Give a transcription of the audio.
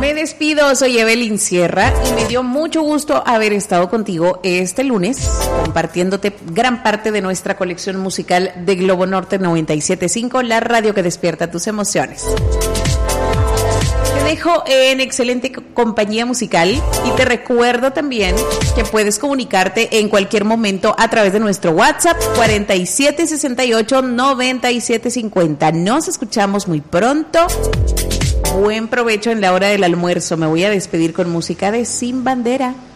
Me despido, soy Evelyn Sierra y me dio mucho gusto haber estado contigo este lunes compartiéndote gran parte de nuestra colección musical de Globo Norte 97.5, la radio que despierta tus emociones. Te dejo en excelente compañía musical y te recuerdo también que puedes comunicarte en cualquier momento a través de nuestro WhatsApp 4768-9750. Nos escuchamos muy pronto. Buen provecho en la hora del almuerzo. Me voy a despedir con música de Sin Bandera.